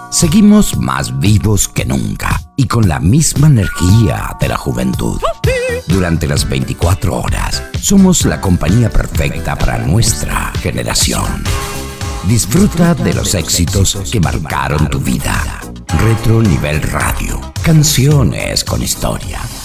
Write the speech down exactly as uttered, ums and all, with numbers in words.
Seguimos más vivos que nunca y con la misma energía de la juventud. Durante las veinticuatro horas, somos la compañía perfecta para nuestra generación. Disfruta de los éxitos que marcaron tu vida. Retro Nivel Radio. Canciones con historia.